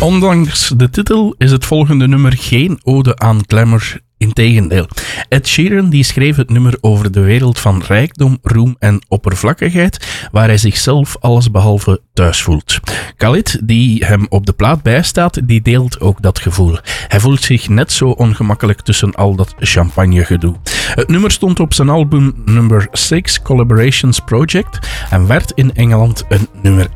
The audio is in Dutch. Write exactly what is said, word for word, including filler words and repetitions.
Ondanks de titel is het volgende nummer geen ode aan glamour. Integendeel. Ed Sheeran die schreef het nummer over de wereld van rijkdom, roem en oppervlakkigheid, waar hij zichzelf allesbehalve thuis voelt. Khalid, die hem op de plaat bijstaat, die deelt ook dat gevoel. Hij voelt zich net zo ongemakkelijk tussen al dat champagnegedoe. Het nummer stond op zijn album nummer zes Collaborations Project en werd in Engeland een nummer